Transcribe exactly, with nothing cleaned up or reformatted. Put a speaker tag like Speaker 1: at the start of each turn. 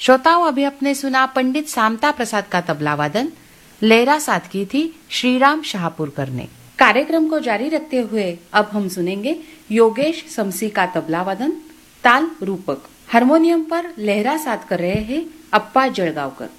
Speaker 1: श्रोताओं, अभी आपने सुना पंडित सामता प्रसाद का तबला वादन, लहरा साथ की थी श्रीराम शाहपुरकर ने। कार्यक्रम को जारी रखते हुए अब हम सुनेंगे योगेश समसी का तबला वादन, ताल रूपक। हारमोनियम पर लहरा साथ कर रहे हैं अप्पा जळगावकर।